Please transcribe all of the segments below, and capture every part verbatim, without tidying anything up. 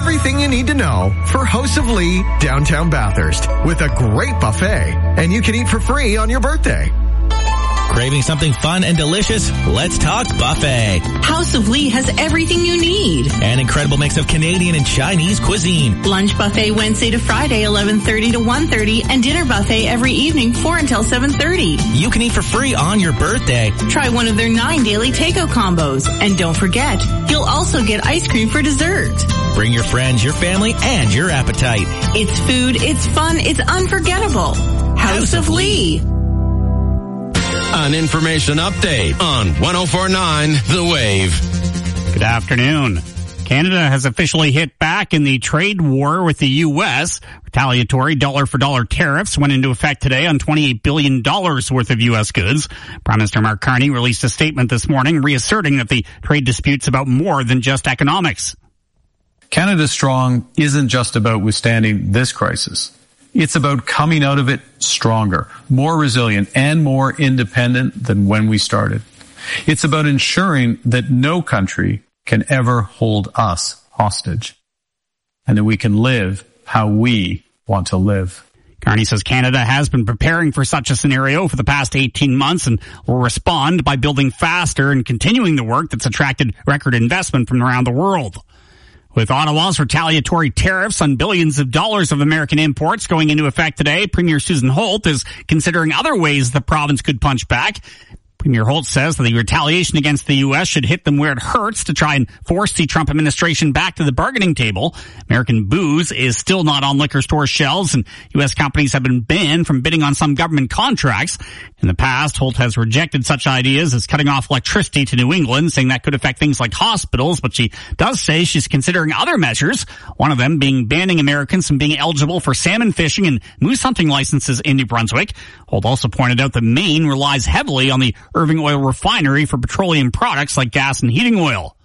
everything you need to know for House of Lee, downtown Bathurst, with a great buffet. And you can eat for free on your birthday. Craving something fun and delicious? Let's talk buffet. House of Lee has everything you need. An incredible mix of Canadian and Chinese cuisine. Lunch buffet Wednesday to Friday, eleven thirty to one thirty, and dinner buffet every evening, four until seven thirty. You can eat for free on your birthday. Try one of their nine daily takeout combos. And don't forget, you'll also get ice cream for dessert. Bring your friends, your family, and your appetite. It's food, it's fun, it's unforgettable. House, House of Lee. An information update on one oh four point nine The Wave. Good afternoon. Canada has officially hit back in the trade war with the U S. Retaliatory dollar-for-dollar tariffs went into effect today on twenty-eight billion dollars worth of U S goods. Prime Minister Mark Carney released a statement this morning reasserting that the trade dispute's about more than just economics. Canada Strong isn't just about withstanding this crisis. It's about coming out of it stronger, more resilient, and more independent than when we started. It's about ensuring that no country can ever hold us hostage, and that we can live how we want to live. Carney says Canada has been preparing for such a scenario for the past eighteen months and will respond by building faster and continuing the work that's attracted record investment from around the world. With Ottawa's retaliatory tariffs on billions of dollars of American imports going into effect today, Premier Susan Holt is considering other ways the province could punch back. Premier Holt says that the retaliation against the U S should hit them where it hurts to try and force the Trump administration back to the bargaining table. American booze is still not on liquor store shelves, and U S companies have been banned from bidding on some government contracts. In the past, Holt has rejected such ideas as cutting off electricity to New England, saying that could affect things like hospitals, but she does say she's considering other measures, one of them being banning Americans from being eligible for salmon fishing and moose hunting licenses in New Brunswick. Holt also pointed out that Maine relies heavily on the Irving Oil Refinery for petroleum products like gas and heating oil.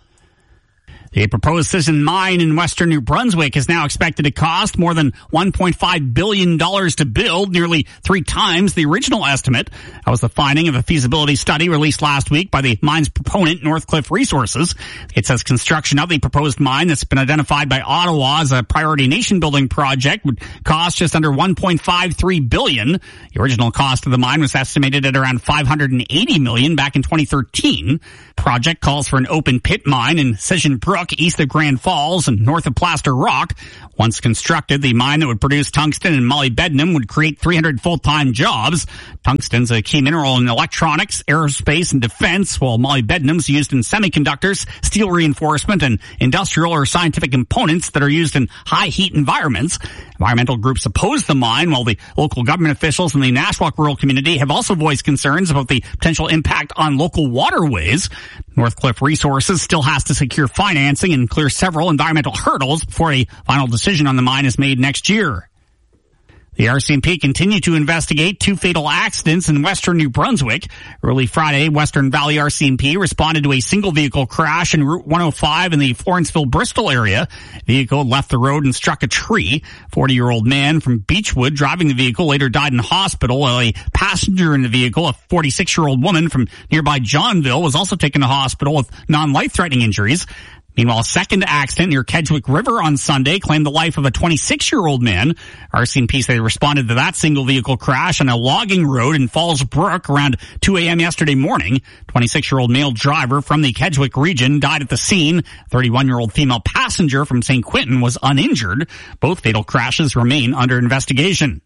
The proposed Sisson mine in western New Brunswick is now expected to cost more than one point five billion dollars to build, nearly three times the original estimate. That was the finding of a feasibility study released last week by the mine's proponent, Northcliffe Resources. It says construction of the proposed mine that's been identified by Ottawa as a priority nation-building project would cost just under one point five three billion dollars. The original cost of the mine was estimated at around five hundred eighty million dollars back in twenty thirteen. The project calls for an open pit mine in Sisson Brook, east of Grand Falls and north of Plaster Rock. Once constructed, the mine that would produce tungsten and molybdenum would create three hundred full-time jobs. Tungsten's a key mineral in electronics, aerospace, and defense, while molybdenum's used in semiconductors, steel reinforcement, and industrial or scientific components that are used in high-heat environments. Environmental groups oppose the mine, while the local government officials in the Nashwauk rural community have also voiced concerns about the potential impact on local waterways. Northcliffe Resources still has to secure financing and clear several environmental hurdles before a final decision on the mine is made next year. The R C M P continued to investigate two fatal accidents in western New Brunswick. Early Friday, Western Valley R C M P responded to a single vehicle crash in Route one oh five in the Florenceville-Bristol area. The vehicle left the road and struck a tree. forty-year-old man from Beechwood driving the vehicle later died in hospital, while a passenger in the vehicle, a forty-six-year-old woman from nearby Johnville, was also taken to hospital with non-life-threatening injuries. Meanwhile, a second accident near Kedgwick River on Sunday claimed the life of a twenty-six-year-old man. R C M P say they responded to that single vehicle crash on a logging road in Falls Brook around two a.m. yesterday morning. twenty-six-year-old male driver from the Kedgwick region died at the scene. thirty-one-year-old female passenger from Saint Quentin was uninjured. Both fatal crashes remain under investigation.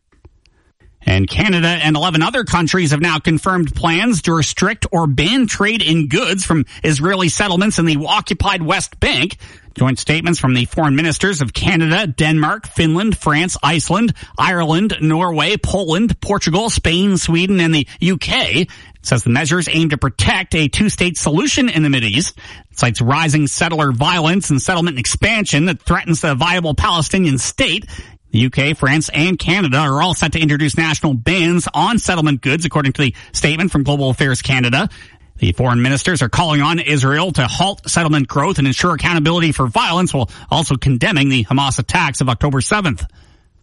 And Canada and eleven other countries have now confirmed plans to restrict or ban trade in goods from Israeli settlements in the occupied West Bank. Joint statements from the foreign ministers of Canada, Denmark, Finland, France, Iceland, Ireland, Norway, Poland, Portugal, Spain, Sweden, and the U K. It says the measures aim to protect a two-state solution in the Mideast. It cites rising settler violence and settlement expansion that threatens the viable Palestinian state. The U K, France, and Canada are all set to introduce national bans on settlement goods, according to the statement from Global Affairs Canada. The foreign ministers are calling on Israel to halt settlement growth and ensure accountability for violence, while also condemning the Hamas attacks of October seventh.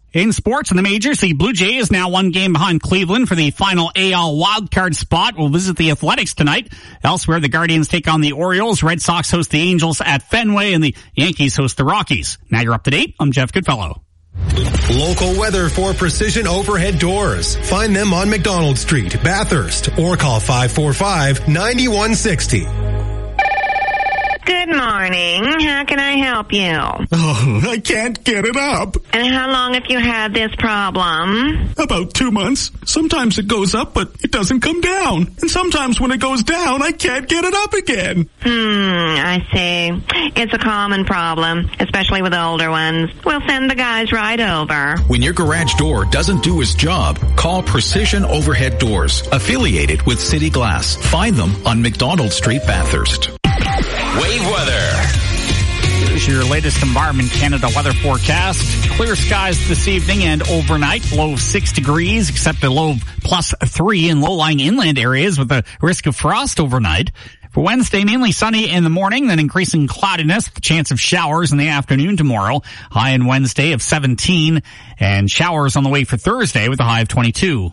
In sports in the majors, the Blue Jays now one game behind Cleveland for the final A L wildcard spot. Will visit the Athletics tonight. Elsewhere, the Guardians take on the Orioles. Red Sox host the Angels at Fenway, and the Yankees host the Rockies. Now you're up to date. I'm Jeff Goodfellow. Local weather for Precision Overhead Doors. Find them on McDonald Street, Bathurst, or call five four five, nine one six zero. Good morning. How can I help you? Oh, I can't get it up. And how long have you had this problem? About two months. Sometimes it goes up, but it doesn't come down. And sometimes when it goes down, I can't get it up again. Hmm, I see. It's a common problem, especially with older ones. We'll send the guys right over. When your garage door doesn't do its job, call Precision Overhead Doors, affiliated with City Glass. Find them on McDonald Street, Bathurst. Wave weather. Here's your latest Environment Canada weather forecast. Clear skies this evening and overnight. Low of six degrees, except a low of plus three in low-lying inland areas with a risk of frost overnight. For Wednesday, mainly sunny in the morning, then increasing cloudiness with a chance of showers in the afternoon tomorrow. High on Wednesday of seventeen, and showers on the way for Thursday with a high of twenty-two.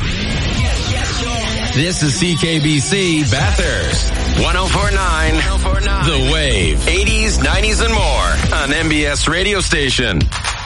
This is C K B C Bathurst. one oh four point nine The Wave. eighties, nineties, and more on M B S radio station.